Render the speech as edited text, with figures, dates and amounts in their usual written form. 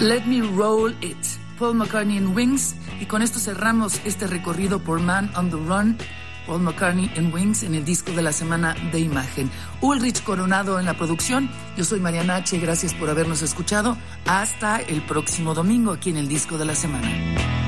Let Me Roll It, Paul McCartney and Wings. Y con esto cerramos este recorrido por Man on the Run, Paul McCartney and Wings, en el disco de la semana de Imagen. Ulrich Coronado en la producción. Yo soy Mariana H. Gracias por habernos escuchado. Hasta el próximo domingo aquí en el disco de la semana.